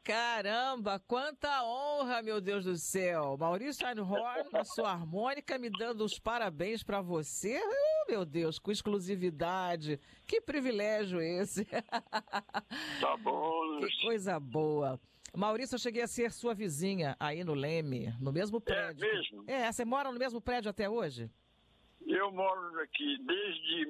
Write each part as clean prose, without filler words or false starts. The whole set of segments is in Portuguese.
Caramba, quanta honra, meu Deus do céu. Maurício Einhorn, na sua harmônica, me dando os parabéns pra você. Meu Deus, com exclusividade. Que privilégio esse. Tá bom. Que coisa boa. Maurício, eu cheguei a ser sua vizinha aí no Leme, no mesmo prédio. É mesmo? Você mora no mesmo prédio até hoje? Eu moro aqui desde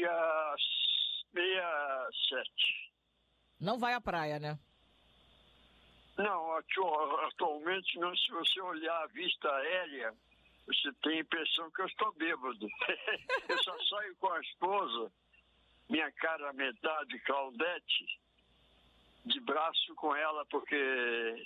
67. Não vai à praia, né? Não, atualmente não. Se você olhar a vista aérea, você tem a impressão que eu estou bêbado. Eu só saio com a esposa, minha cara metade, Claudete, de braço com ela, porque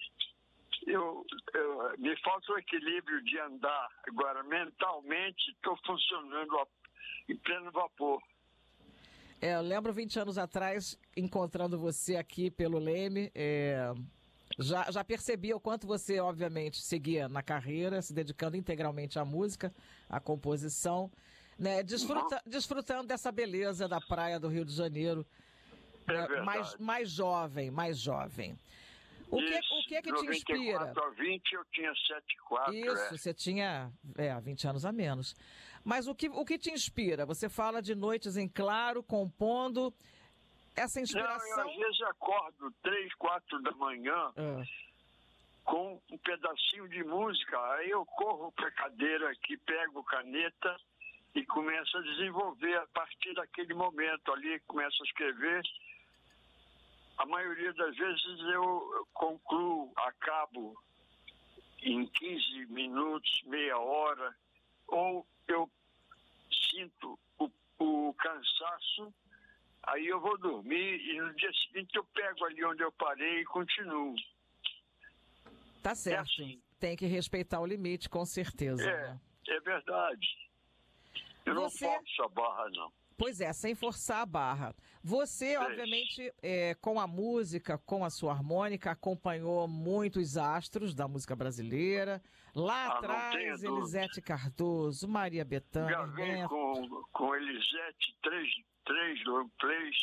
me falta o equilíbrio de andar. Agora, mentalmente, estou funcionando em pleno vapor. Eu lembro 20 anos atrás, encontrando você aqui pelo Leme, já percebi o quanto você, obviamente, seguia na carreira, se dedicando integralmente à música, à composição, né, desfrutando dessa beleza da praia do Rio de Janeiro, mais jovem. O que te inspira? 94 a 20 eu tinha 7,4. Isso, você tinha 20 anos a menos. Mas o que te inspira? Você fala de noites em claro, compondo. Essa inspiração... Não, eu às vezes acordo 3, 4 da manhã com um pedacinho de música. Aí eu corro para a cadeira aqui, pego caneta e começo a desenvolver a partir daquele momento ali, começo a escrever. A maioria das vezes eu concluo, acabo em 15 minutos, meia hora, ou eu sinto o cansaço, aí eu vou dormir e no dia seguinte eu pego ali onde eu parei e continuo. Tá certo. Assim. Tem que respeitar o limite, com certeza. Né? É verdade. Eu não forço a barra, não. Pois é, sem forçar a barra. Você, obviamente, com a música, com a sua harmônica, acompanhou muitos astros da música brasileira. Lá atrás, Elisete Cardoso, Maria Bethânia. Gravei com Elisete três long plays.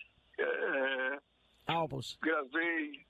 Álbuns. Gravei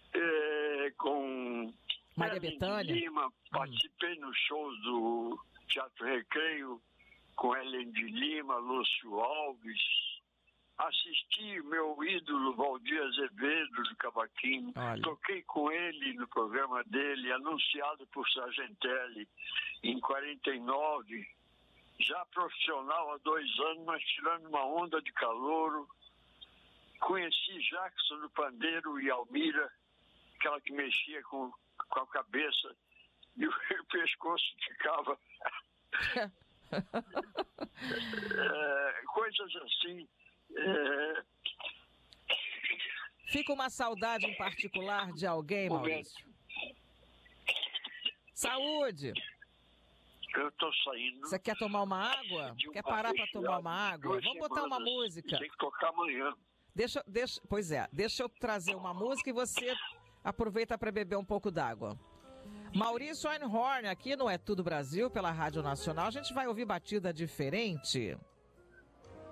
com Maria Bethânia. Lima, participei no show do Teatro Recreio com Helen de Lima, Lúcio Alves. Assisti meu ídolo Valdir Azevedo do cavaquinho. Olha. Toquei com ele no programa dele, anunciado por Sargentelli em 49. Já profissional há 2 anos, mas tirando uma onda de calouro. Conheci Jackson do Pandeiro e Almira, aquela que mexia com a cabeça e o pescoço ficava... coisas assim. Fica uma saudade em particular de alguém, Maurício? Saúde! Eu tô saindo. Você quer tomar uma água? Quer parar para tomar uma água? Vamos botar uma música. Tem que tocar amanhã. Deixa eu trazer uma música e você aproveita para beber um pouco d'água. Maurício Einhorn, aqui no É Tudo Brasil, pela Rádio Nacional. A gente vai ouvir batida diferente.